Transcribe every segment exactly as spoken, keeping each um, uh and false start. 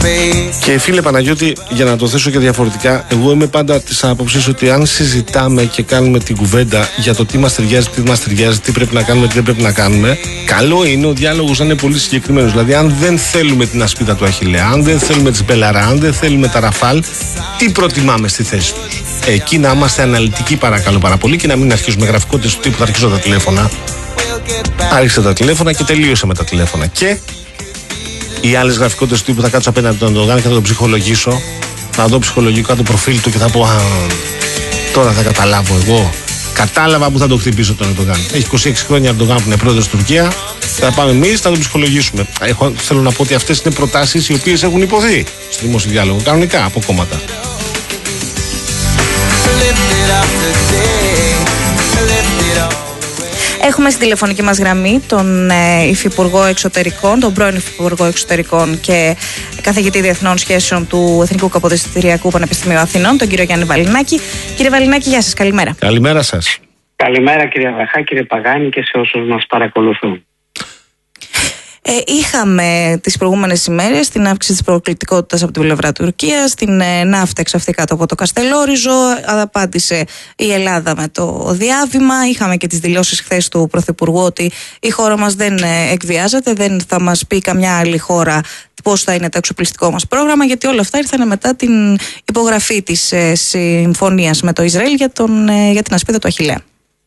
Και φίλε Παναγιώτη, για να το θέσω και διαφορετικά, εγώ είμαι πάντα της άποψης ότι αν συζητάμε και κάνουμε την κουβέντα για το τι μας ταιριάζει, τι μας ταιριάζει, τι πρέπει να κάνουμε, τι δεν πρέπει να κάνουμε, καλό είναι ο διάλογος να είναι πολύ συγκεκριμένος. Δηλαδή, αν δεν θέλουμε την ασπίδα του Αχιλλέα, αν δεν θέλουμε τις Μπελαρά, αν δεν θέλουμε τα Ραφάλ, τι προτιμάμε στη θέση τους? Εκεί να είμαστε αναλυτικοί, παρακαλώ πάρα πολύ, και να μην αρχίσουμε γραφικότητες του τύπου θα αρχίσω τα τηλέφωνα. Άρχισε τα τηλέφωνα και τελείωσε με τα τηλέφωνα. Και οι άλλες γραφικότητες του τύπου θα κάτσω απέναντι τον Ερντογάν και θα τον ψυχολογήσω. Θα δω ψυχολογικά το προφίλ του και θα πω, α, τώρα θα καταλάβω εγώ. Κατάλαβα που θα τον χτυπήσω τον Ερντογάν. Έχει είκοσι έξι χρόνια Ερντογάν που είναι πρόεδρος της Τουρκία. Θα πάμε εμείς, θα τον ψυχολογήσουμε. Έχω, θέλω να πω ότι αυτές είναι προτάσεις οι οποίες έχουν υποθεί στο δημόσιο διάλογο, κανονικά από κόμματα. Έχουμε στην τηλεφωνική μας γραμμή τον ε, Υφυπουργό Εξωτερικών, τον πρώην Υφυπουργό Εξωτερικών και καθηγητή Διεθνών Σχέσεων του Εθνικού Καποδιστριακού Πανεπιστημίου Αθηνών, τον κύριο Γιάννη Βαλινάκη. Κύριε Βαλινάκη, γεια σας, καλημέρα. Καλημέρα σας. Καλημέρα κύριε Βαχά, κύριε Παγάνη και σε όσους μας παρακολουθούν. Ε, είχαμε τις προηγούμενες ημέρες την αύξηση της προκλητικότητας από την πλευρά Τουρκίας, την ε, ναύτα εξαφθεί κάτω από το Καστελόριζο, απάντησε η Ελλάδα με το διάβημα. Είχαμε και τις δηλώσεις χθες του Πρωθυπουργού ότι η χώρα μας δεν ε, εκβιάζεται, δεν θα μας πει καμιά άλλη χώρα πώς θα είναι το εξοπλιστικό μας πρόγραμμα, γιατί όλα αυτά ήρθαν μετά την υπογραφή της ε, συμφωνίας με το Ισραήλ για, τον, ε, για την ασπίδα του Αχιλλέα.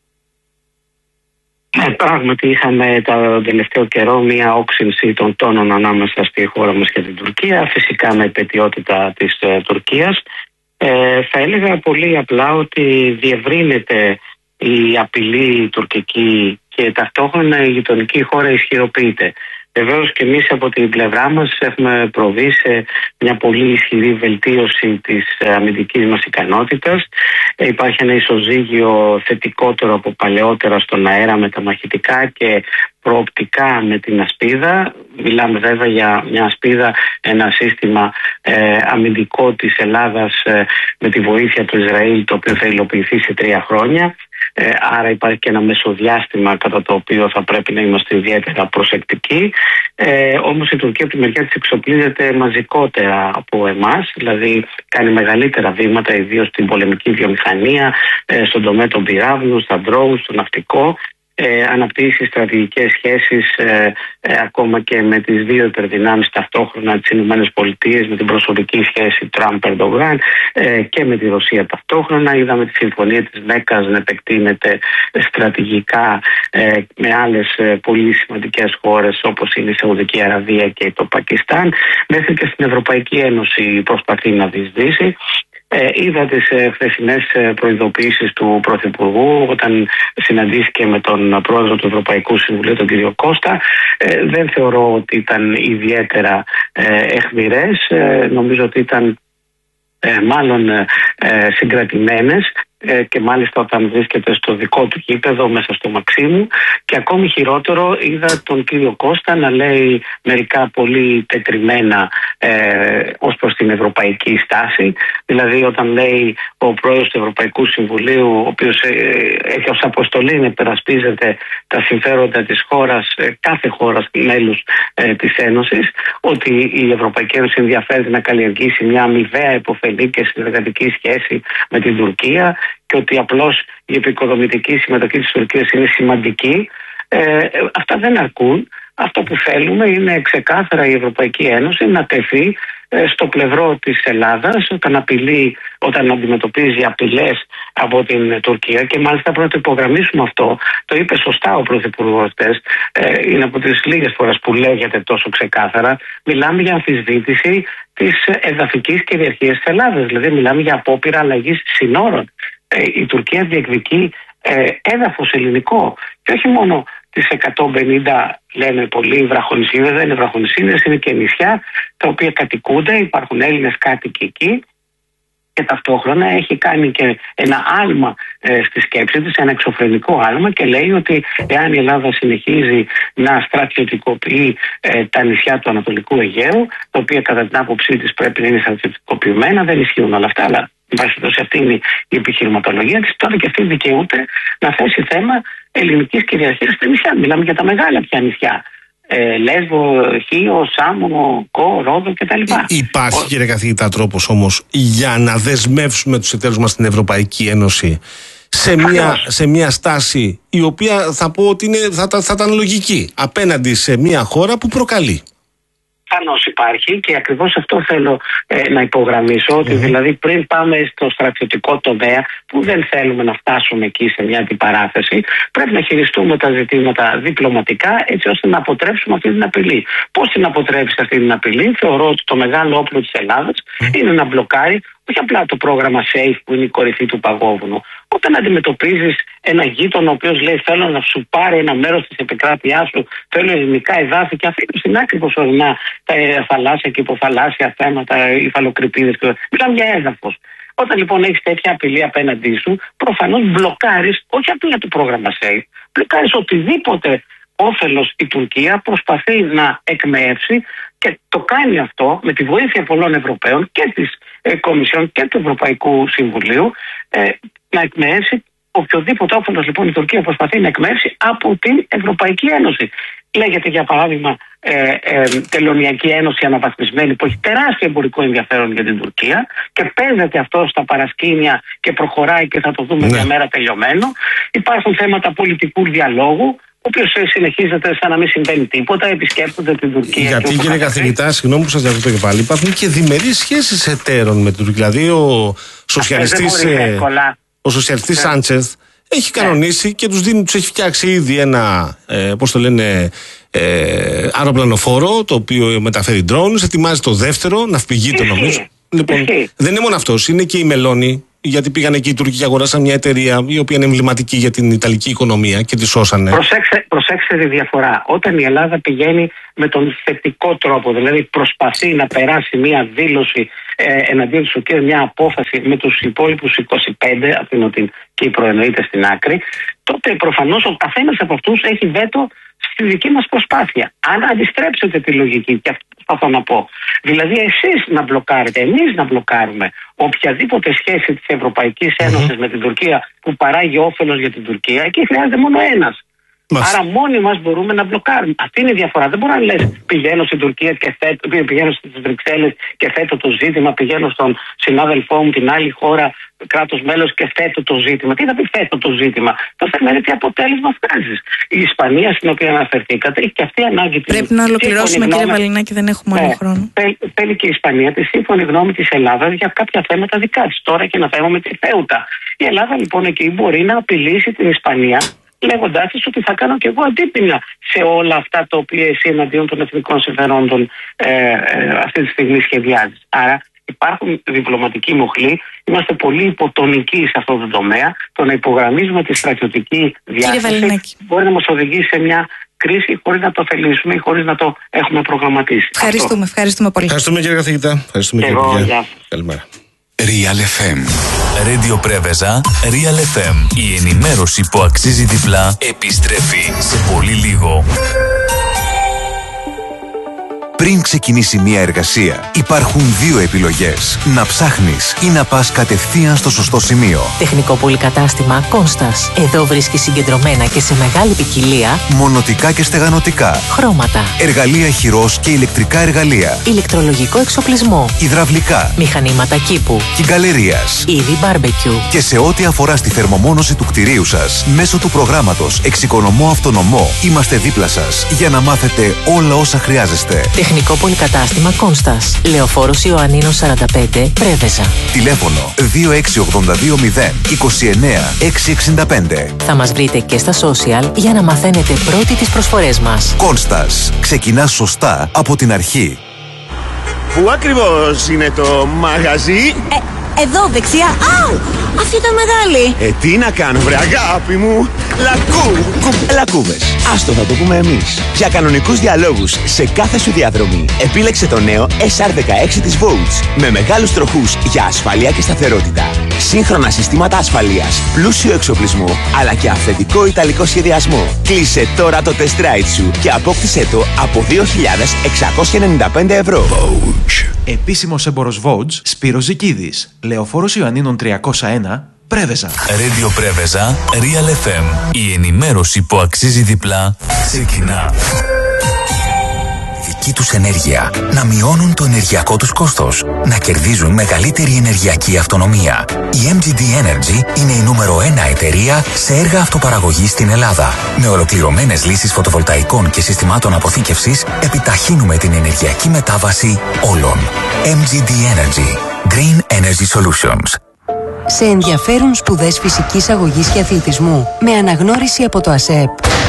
Ε, πράγματι είχαμε τον τελευταίο καιρό μια όξυνση των τόνων ανάμεσα στη χώρα μας και την Τουρκία, φυσικά με επαιτειότητα της ε, Τουρκίας. Ε, θα έλεγα πολύ απλά ότι διευρύνεται η απειλή τουρκική και ταυτόχρονα η γειτονική χώρα ισχυροποιείται. Βεβαίως και εμείς από την πλευρά μας έχουμε προβεί σε μια πολύ ισχυρή βελτίωση της αμυντικής μας ικανότητας. Ε, υπάρχει ένα ισοζύγιο θετικότερο από παλαιότερα στον αέρα με τα μαχητικά και προοπτικά με την ασπίδα. Μιλάμε βέβαια για μια ασπίδα, ένα σύστημα ε, αμυντικό της Ελλάδας ε, με τη βοήθεια του Ισραήλ, το οποίο θα υλοποιηθεί σε τρία χρόνια. Ε, άρα υπάρχει και ένα μεσοδιάστημα κατά το οποίο θα πρέπει να είμαστε ιδιαίτερα προσεκτικοί. Ε, όμως η Τουρκία από τη μεριά της εξοπλίζεται μαζικότερα από εμάς, δηλαδή κάνει μεγαλύτερα βήματα, ιδίως στην πολεμική βιομηχανία, ε, στον τομέα των πυράβλων, στα ντρόουν, στο ναυτικό. Ε, αναπτύσσει στρατηγικές σχέσεις ε, ε, ακόμα και με τις δύο υπερδυνάμεις ταυτόχρονα, τις Ηνωμένες Πολιτείες, με την προσωπική σχέση Τραμπ-Ερντογάν ε, και με τη Ρωσία ταυτόχρονα. Είδαμε τη συμφωνία της Μέκκας να επεκτείνεται στρατηγικά ε, με άλλες ε, πολύ σημαντικές χώρες όπως είναι η Σαουδική Αραβία και το Πακιστάν, μέχρι και στην Ευρωπαϊκή Ένωση προσπαθεί να διεισδύσει. Ε, είδα τις ε, χθεσινές ε, προειδοποιήσεις του Πρωθυπουργού όταν συναντήθηκε με τον πρόεδρο του Ευρωπαϊκού Συμβουλίου, τον κύριο Κώστα. Ε, δεν θεωρώ ότι ήταν ιδιαίτερα ε, αιχμηρές. Ε, νομίζω ότι ήταν ε, μάλλον ε, συγκρατημένες και μάλιστα όταν βρίσκεται στο δικό του γήπεδο μέσα στο Μαξίμου. Και ακόμη χειρότερο, είδα τον κύριο Κώστα να λέει μερικά πολύ τετριμένα ε, ως προς την ευρωπαϊκή στάση. Δηλαδή όταν λέει ο πρόεδρος του Ευρωπαϊκού Συμβουλίου, ο οποίος ε, έχει ως αποστολή να υπερασπίζεται τα συμφέροντα της χώρας, ε, κάθε χώρας μέλους ε, της Ένωσης, ότι η Ευρωπαϊκή Ένωση ενδιαφέρεται να καλλιεργήσει μια αμοιβαία υποφελή και συνεργατική σχέση με την Τουρκία και ότι απλώς η επικοδομητική συμμετοχή της Τουρκίας είναι σημαντική. Ε, αυτά δεν αρκούν. Αυτό που θέλουμε είναι ξεκάθαρα η Ευρωπαϊκή Ένωση να τεθεί ε, στο πλευρό της Ελλάδας όταν, απειλεί, όταν αντιμετωπίζει απειλές από την Τουρκία, και μάλιστα πρέπει να το υπογραμμίσουμε αυτό. Το είπε σωστά ο Πρωθυπουργός χθες. Ε, είναι από τις λίγες φορές που λέγεται τόσο ξεκάθαρα. Μιλάμε για αμφισβήτηση της εδαφικής κυριαρχίας της Ελλάδας. Δηλαδή μιλάμε για απόπειρα αλλαγής συνόρων. Ε, η Τουρκία διεκδικεί ε, έδαφος ελληνικό και όχι μόνο τις εκατόν πενήντα, λένε πολλοί, βραχονησίδες. Δεν είναι βραχονησίδες, είναι και νησιά τα οποία κατοικούνται, υπάρχουν Έλληνες κάτοικοι εκεί, και ταυτόχρονα έχει κάνει και ένα άλμα ε, στη σκέψη της, ένα εξωφρενικό άλμα, και λέει ότι εάν η Ελλάδα συνεχίζει να στρατιωτικοποιεί ε, τα νησιά του Ανατολικού Αιγαίου, τα οποία κατά την άποψή της πρέπει να είναι στρατιωτικοποιημένα, δεν ισχύουν όλα αυτά, αλλά σε αυτή είναι η επιχειρηματολογία της, τώρα και αυτή δικαιούται να θέσει θέμα ελληνικής κυριαρχίας στα νησιά. Μιλάμε για τα μεγάλα πια νησιά ε, Λέσβο, Χίο, Σάμο, Κο, Ρόδο κτλ. Υπάρχει, Ο... κύριε καθηγητά, τρόπος όμως για να δεσμεύσουμε τους εταίρους μας στην Ευρωπαϊκή Ένωση σε μια, σε μια στάση η οποία θα πω ότι είναι, θα, θα ήταν λογική απέναντι σε μια χώρα που προκαλεί? Προφανώς υπάρχει, και ακριβώς αυτό θέλω ε, να υπογραμμίσω, ότι mm. δηλαδή πριν πάμε στο στρατιωτικό τομέα, που δεν θέλουμε να φτάσουμε εκεί σε μια αντιπαράθεση, πρέπει να χειριστούμε τα ζητήματα διπλωματικά, έτσι ώστε να αποτρέψουμε αυτή την απειλή. Πώς την αποτρέψει αυτή την απειλή? Θεωρώ ότι το μεγάλο όπλο της Ελλάδας mm. είναι να μπλοκάρει όχι απλά το πρόγραμμα SAFE, που είναι η κορυφή του παγόβουνου. Όταν αντιμετωπίζεις ένα γείτονα ο οποίος λέει θέλω να σου πάρω ένα μέρος της επικράτειάς σου, θέλω ελληνικά εδάφη, και αφήνω στην άκρη προσωρινά τα θαλάσσια και υποθαλάσσια θέματα, υφαλοκρηπίδες, μιλάμε για έδαφος. Όταν λοιπόν έχεις τέτοια απειλή απέναντί σου, προφανώς μπλοκάρεις όχι απλά το πρόγραμμα SAFE, μπλοκάρεις οτιδήποτε όφελος η Τουρκία προσπαθεί να εκμεεύσει, και το κάνει αυτό με τη βοήθεια πολλών Ευρωπαίων και της ε, Κομισιόν και του Ευρωπαϊκού Συμβουλίου, ε, να εκμεεύσει οποιοδήποτε όφελος λοιπόν η Τουρκία προσπαθεί να εκμεεύσει από την Ευρωπαϊκή Ένωση. Λέγεται για παράδειγμα ε, ε, Τελωνιακή Ένωση αναβαθμισμένη, που έχει τεράστιο εμπορικό ενδιαφέρον για την Τουρκία, και παίζεται αυτό στα παρασκήνια και προχωράει, και θα το δούμε μια μέρα τελειωμένο. Υπάρχουν θέματα πολιτικού διαλόγου, ο οποίος συνεχίζεται σαν να μην συμβαίνει τίποτα, επισκέπτονται την Τουρκία. Γιατί, κύριε καθηγητά, συγγνώμη που σας διακόπτω και πάλι, υπάρχουν και διμερείς σχέσεις εταίρων με την Τουρκία. Δηλαδή, ο σοσιαλιστής, ο σοσιαλιστής yeah. Σάντσεθ έχει κανονίσει yeah. και τους δίνει, τους έχει φτιάξει ήδη ένα, ε, πώς το λένε, ε, αεροπλανοφόρο, το οποίο μεταφέρει drones, ετοιμάζει το δεύτερο, ναυπηγείο νομίζω. Λοιπόν, δεν είναι μόνο αυτός, είναι και η Μελώνη. Γιατί πήγαν εκεί οι Τούρκοι και αγοράσαν μια εταιρεία η οποία είναι εμβληματική για την Ιταλική οικονομία και τη σώσανε. Προσέξτε, προσέξτε τη διαφορά. Όταν η Ελλάδα πηγαίνει με τον θετικό τρόπο, δηλαδή προσπαθεί να περάσει μια δήλωση ε, εναντίον της Τουρκίας, μια απόφαση με τους υπόλοιπους είκοσι πέντε, αφήνω την Κύπρο εννοείται στην άκρη, τότε προφανώς ο καθένας από αυτούς έχει βέτο στη δική μας προσπάθεια. Αν αντιστρέψετε τη λογική, και αυτό προσπαθώ να πω, δηλαδή εσείς να μπλοκάρετε, εμείς να μπλοκάρουμε οποιαδήποτε σχέση της Ευρωπαϊκής Ένωσης mm-hmm. με την Τουρκία που παράγει όφελος για την Τουρκία, εκεί χρειάζεται μόνο ένας. Μάλιστα. Άρα μόνοι μας μπορούμε να μπλοκάρουμε. Αυτή είναι η διαφορά. Δεν μπορώ να λες πηγαίνω στην Τουρκία και θέτω, πηγαίνω στις Βρυξέλλες και θέτω το ζήτημα, πηγαίνω στον συνάδελφό μου την άλλη χώρα, κράτος μέλος, και θέτω το ζήτημα. Τι θα πει θέτω το ζήτημα? Το θέμα είναι τι αποτέλεσμα βγάζεις. Η Ισπανία, στην οποία αναφερθήκατε, έχει και αυτή ανάγκη. Πρέπει να ολοκληρώσουμε, κύριε Βαλινάκη, δεν έχουμε άλλο χρόνο. Θέλει και η Ισπανία τη σύμφωνη γνώμη της Ελλάδας για κάποια θέματα δικά της. Τώρα και ένα θέμα με τη Θέουτα. Η Ελλάδα λοιπόν εκεί μπορεί να απειλήσει την Ισπανία, λέγοντάς της ότι θα κάνω και εγώ αντίπεινα σε όλα αυτά τα οποία εσύ εναντίον των εθνικών συμφερόντων ε, ε, αυτή τη στιγμή σχεδιάζεις. Άρα υπάρχουν διπλωματικοί μοχλοί, είμαστε πολύ υποτονικοί σε αυτό το τομέα. Το να υπογραμμίζουμε τη στρατιωτική διάσταση μπορεί να μας οδηγήσει σε μια κρίση χωρίς να το θελήσουμε ή χωρίς να το έχουμε προγραμματίσει. Ευχαριστούμε, αυτό. ευχαριστούμε πολύ. Ευχαριστούμε, κύριε καθηγητά. Ευχαριστούμε, κύριε Υπουργέ. Καλημέρα. Real εφ εμ. Radio Πρέβεζα, Real εφ εμ. Η ενημέρωση που αξίζει διπλά επιστρέφει σε πολύ λίγο. Πριν ξεκινήσει μια εργασία, υπάρχουν δύο επιλογές. Να ψάχνεις ή να πας κατευθείαν στο σωστό σημείο. Τεχνικό πολυκατάστημα Κόνστας. Εδώ βρίσκεις συγκεντρωμένα και σε μεγάλη ποικιλία μονοτικά και στεγανοτικά, χρώματα, εργαλεία χειρός και ηλεκτρικά εργαλεία, ηλεκτρολογικό εξοπλισμό, υδραυλικά, μηχανήματα κήπου, κιγκαλερίας, είδη μπάρμπεκιου. Και σε ό,τι αφορά στη θερμομόνωση του κτηρίου σας, μέσω του προγράμματος Εξοικονομώ Αυτονομό, είμαστε δίπλα σας για να μάθετε όλα όσα χρειάζεστε. Τεχνικό πολυκατάστημα Κόνστας. Λεωφόρος Ιωαννίνος σαράντα πέντε, Πρέβεζα. Τηλέφωνο δύο έξι ογδόντα δύο μηδέν είκοσι εννέα εξακόσια εξήντα πέντε. Θα μας βρείτε και στα social για να μαθαίνετε πρώτοι τις προσφορές μας. Κόνστας. Ξεκινάς σωστά από την αρχή. Πού ακριβώς είναι το μαγαζί? Ε, εδώ δεξιά. Άου! Αυτή ήταν μεγάλη. Ε, τι να κάνω, βρε αγάπη μου. Λακού, κου, λακκούβες. Άστο, θα το πούμε εμείς. Για κανονικούς διαλόγους σε κάθε σου διαδρομή, επίλεξε το νέο ες αρ δεκαέξι της Volts. Με μεγάλους τροχούς για ασφάλεια και σταθερότητα. Σύγχρονα συστήματα ασφαλείας, πλούσιο εξοπλισμό, αλλά και αυθεντικό ιταλικό σχεδιασμό. Κλείσε τώρα το test ride σου και απόκτησέ το από δύο χιλιάδες εξακόσια ενενήντα πέντε ευρώ. Volts. Επίσημος έμπορος Volts, Σπύρος Ζικίδης. Λεωφόρος Ιωαννίνων τριακόσια ένα, Πρέβεζα. Radio Πρέβεζα, Real εφ εμ. Η ενημέρωση που αξίζει διπλά ξεκινά. δική τους ενέργεια, να μειώνουν το ενεργειακό τους κόστος, να κερδίζουν μεγαλύτερη ενεργειακή αυτονομία. Η εμ τζι ντι Energy είναι η νούμερο ένα εταιρεία σε έργα αυτοπαραγωγής στην Ελλάδα. Με ολοκληρωμένες λύσεις φωτοβολταϊκών και συστημάτων αποθήκευσης, επιταχύνουμε την ενεργειακή μετάβαση όλων. εμ τζι ντι Energy. Green Energy Solutions. Σε ενδιαφέρουν σπουδές φυσικής αγωγής και αθλητισμού με αναγνώριση από το ΑΣΕΠ.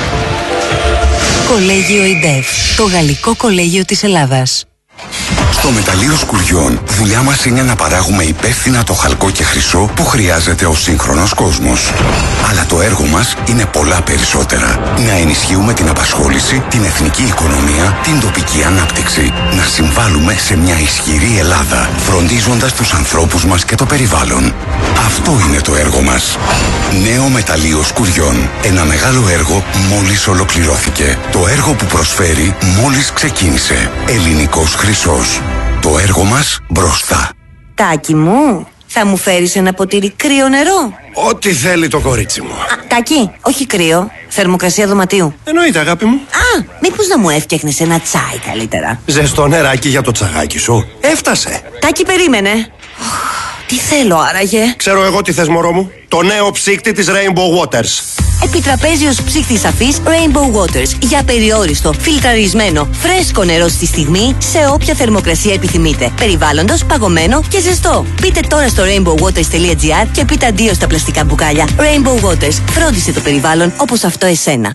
Κολέγιο ΙΝΤΕΦ, το γαλλικό κολέγιο της Ελλάδας. Στο μεταλλείο Σκουριών, δουλειά μας είναι να παράγουμε υπεύθυνα το χαλκό και χρυσό που χρειάζεται ο σύγχρονος κόσμος. Αλλά το έργο μας είναι πολλά περισσότερα. Να ενισχύουμε την απασχόληση, την εθνική οικονομία, την τοπική ανάπτυξη. Να συμβάλλουμε σε μια ισχυρή Ελλάδα, φροντίζοντας τους ανθρώπους μας και το περιβάλλον. Αυτό είναι το έργο μας. Νέο μεταλλείο Σκουριών. Ένα μεγάλο έργο μόλις ολοκληρώθηκε. Το έργο που προσφέρει μόλις ξεκίνησε. Ελληνικός χρυσός. Το έργο μας μπροστά. Τάκη μου, θα μου φέρεις ένα ποτήρι κρύο νερό? Ό,τι θέλει το κορίτσι μου. Α, Τάκη, όχι κρύο, θερμοκρασία δωματίου. Εννοείται, αγάπη μου. Α, μήπως να μου έφτιαχνες ένα τσάι καλύτερα? Ζεστό νεράκι για το τσαγάκι σου. Έφτασε. Τάκη, περίμενε. Τι θέλω άραγε? Ξέρω εγώ τι θες, μωρό μου. Το νέο ψύκτη της Rainbow Waters. Επιτραπέζιος ψύκτης αφής Rainbow Waters. Για περιόριστο, φιλτραρισμένο, φρέσκο νερό στη στιγμή, σε όποια θερμοκρασία επιθυμείτε. Περιβάλλοντος, παγωμένο και ζεστό. Μπείτε τώρα στο rainbow waters τελεία gr και πείτε αντίο στα πλαστικά μπουκάλια. Rainbow Waters. Φρόντισε το περιβάλλον όπως αυτό εσένα.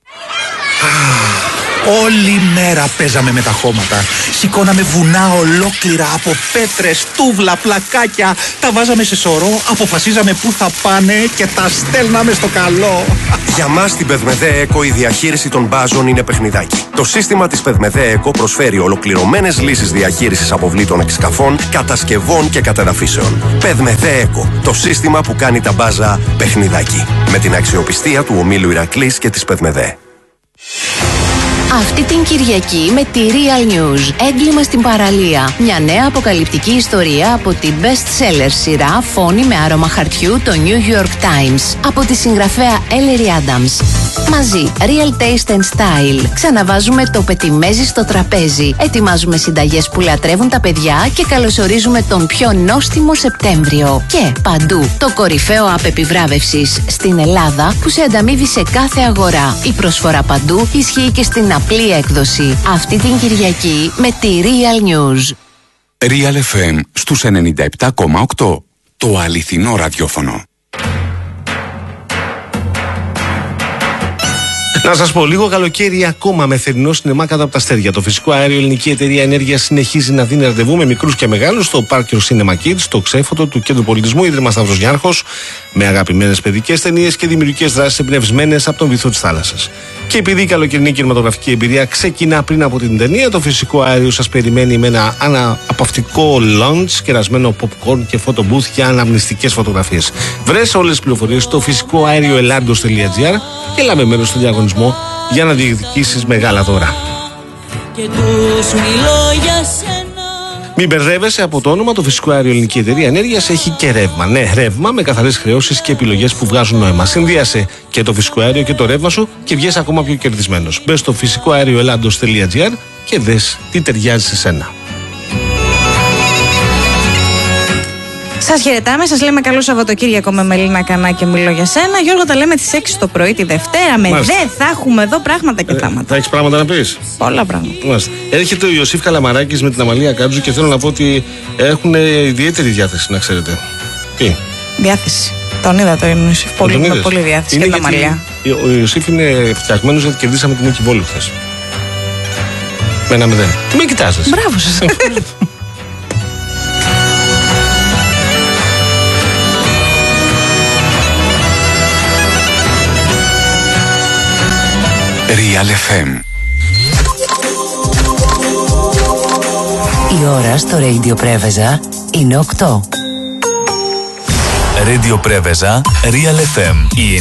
Όλη μέρα παίζαμε με τα χώματα. Σηκώναμε βουνά ολόκληρα από πέτρες, τούβλα, πλακάκια. Τα βάζαμε σε σωρό, αποφασίζαμε πού θα πάνε και τα στέλναμε στο καλό. Για μας στην Πεδμεδέ Εκο η διαχείριση των μπάζων είναι παιχνιδάκι. Το σύστημα της Πεδμεδέ Εκο προσφέρει ολοκληρωμένες λύσεις διαχείρισης αποβλήτων εξκαφών, κατασκευών και κατεδαφίσεων. Πεδμεδέ Εκο, το σύστημα που κάνει τα μπάζα παιχνιδάκι. Με την αξιοπιστία του ομίλου Ηρακλής και της Πεδμεδέ. Αυτή την Κυριακή με τη Real News. Έγκλημα στην παραλία. Μια νέα αποκαλυπτική ιστορία από την best-seller σειρά Φόνη με άρωμα χαρτιού, το New York Times. Από τη συγγραφέα Ellery Adams. Μαζί, Real Taste and Style. Ξαναβάζουμε το πετιμέζι στο τραπέζι. Ετοιμάζουμε συνταγές που λατρεύουν τα παιδιά και καλωσορίζουμε τον πιο νόστιμο Σεπτέμβριο. Και παντού, το κορυφαίο app επιβράβευσης στην Ελλάδα που σε ανταμείβει σε κάθε αγορά. Η προσφορά παντού ισχύει και στην απλή έκδοση. Αυτή την Κυριακή με τη Real News. Real εφ εμ στους ενενήντα επτά κόμμα οκτώ. Το αληθινό ραδιόφωνο. Να σας πω, λίγο καλοκαίρι ακόμα με θερινό σινεμά κάτω από τα αστέρια. Το φυσικό αέριο Ελληνική Εταιρεία Ενέργειας συνεχίζει να δίνει ραντεβού με μικρούς και μεγάλους στο Πάρκιο Cinema Kids, στο ξέφωτο του Κέντρου Πολιτισμού Ίδρυμα Σταύρος Νιάρχος, με αγαπημένες παιδικές ταινίες και δημιουργικές δράσεις εμπνευσμένες από τον βυθό της θάλασσας. Και επειδή η καλοκαιρινή κινηματογραφική εμπειρία ξεκινά πριν από την ταινία, το φυσικό αέριο σας περιμένει με ένα αναπαυτικό lunch, κερασμένο popcorn και photo booth για αναμνηστικές φωτογραφίες. Βρες όλες τις πληροφορίες στο φυσικό αέριο ελλάντος τελεία τζι άρ και λάβε μέρος στο διαγωνισμό για να διεκδικήσεις μεγάλα δώρα. Και τους μιλώ για σένα. Μην μπερδεύεσαι από το όνομα, το φυσικό αέριο Ελληνική Εταιρεία Ενέργειας έχει και ρεύμα. Ναι, ρεύμα με καθαρές χρεώσεις και επιλογές που βγάζουν νόημα. Συνδύασε και το φυσικό αέριο και το ρεύμα σου και βγες ακόμα πιο κερδισμένος. Μπες στο φυσικό αέριο ελλάντος τελεία τζι άρ και δες τι ταιριάζει σε σένα. Σας χαιρετάμε, σας λέμε καλό Σαββατοκύριακο με Μελίνα Κανά και μιλώ για σένα. Γιώργο, τα λέμε τις έξι το πρωί τη Δευτέρα. Με Μάλιστα. δε θα έχουμε εδώ πράγματα και θάματα. Ε, θα έχεις πράγματα να πεις? Πολλά πράγματα. Μάλιστα. Έρχεται ο Ιωσήφ Καλαμαράκης με την Αμαλία Κάτζου και θέλω να πω ότι έχουν ιδιαίτερη διάθεση, να ξέρετε. Τι? Διάθεση. Τον είδα το Ιωσήφ. Πολύ, με πολύ διάθεση είναι και τα μαλλιά. Ο Ιωσήφ είναι φτιαγμένος γιατί κερδίσαμε την Νίκη Βόλου χθες. Με ένα μηδέν. Τι με κοιτάζεις? Μπράβο σας. Real εφ εμ. Η ώρα στο Radio Πρέβεζα είναι οκτώ. Radio Πρέβεζα, Real εφ εμ.